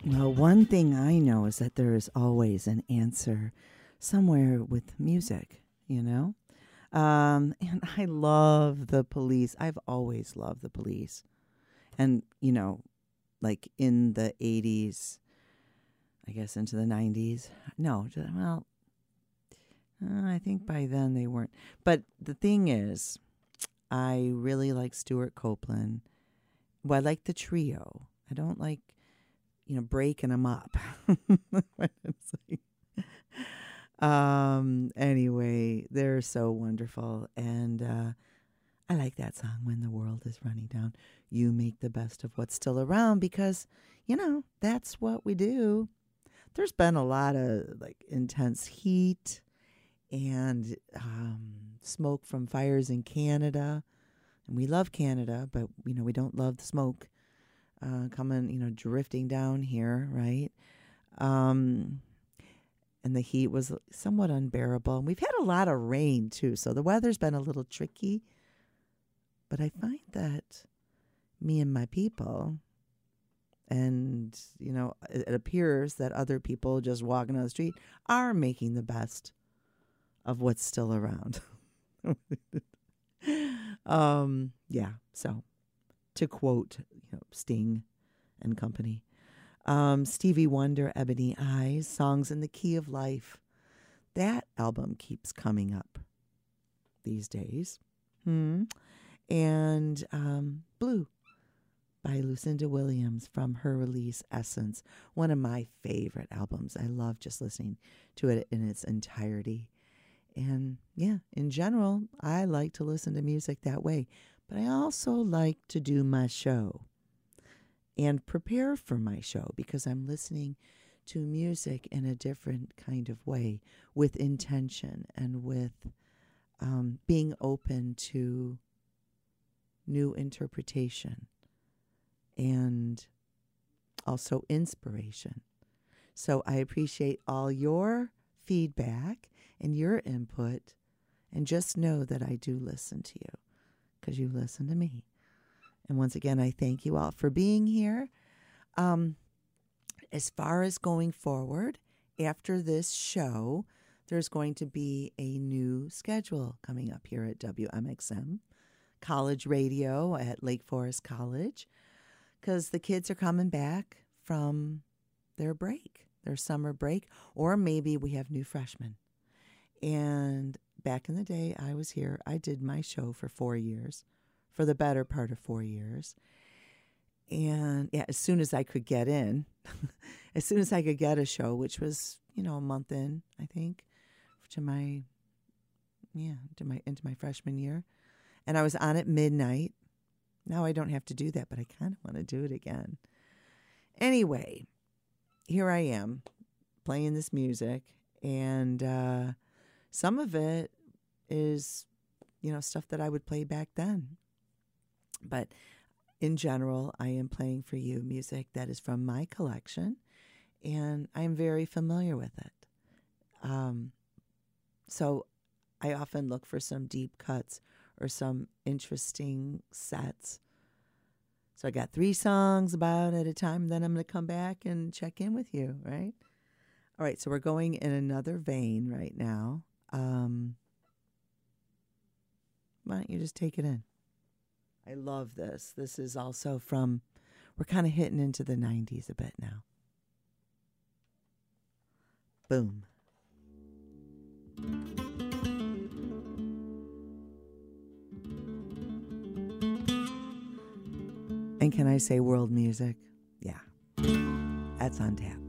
Well, one thing I know is that there is always an answer somewhere with music, you know? And I love the Police. I've always loved the Police. And, like in the 80s, I guess into the 90s. No, well, I think by then they weren't. But the thing is, I really like Stuart Copeland. Well, I like the trio. I don't like, breaking them up. Anyway, they're so wonderful. And I like that song, When the World is Running Down. You make the best of what's still around because, that's what we do. There's been a lot of intense heat and smoke from fires in Canada. And we love Canada, but, we don't love the smoke coming, drifting down here, right? And the heat was somewhat unbearable. And we've had a lot of rain, too, so the weather's been a little tricky. But I find that me and my people, and, it appears that other people just walking on the street are making the best of what's still around. Yeah, so to quote, Sting and company. Stevie Wonder, Ebony Eyes, Songs in the Key of Life. That album keeps coming up these days. And Blue by Lucinda Williams from her release Essence, one of my favorite albums. I love just listening to it in its entirety. And yeah, in general, I like to listen to music that way. But I also like to do my show and prepare for my show because I'm listening to music in a different kind of way with intention and with being open to new interpretation and also inspiration. So I appreciate all your feedback and your input, and just know that I do listen to you because you listen to me. And once again, I thank you all for being here. As far as going forward, after this show, there's going to be a new schedule coming up here at WMXM College Radio at Lake Forest College, because the kids are coming back from their break, their summer break, or maybe we have new freshmen. And back in the day, I was here. I did my show for 4 years, for the better part of 4 years. And yeah, as soon as I could get in, as soon as I could get a show, which was, a month in, I think, into my freshman year. And I was on at midnight. Now I don't have to do that, but I kind of want to do it again. Anyway, here I am playing this music, and some of it is, stuff that I would play back then. But in general, I am playing for you music that is from my collection, and I am very familiar with it. So I often look for some deep cuts or some interesting sets. So I got 3 songs about at a time, then I'm going to come back and check in with you, right? All right, so we're going in another vein right now. Why don't you just take it in? I love this. This is also from, we're kind of hitting into the 90s a bit now. Boom. And can I say world music? Yeah, that's on tap.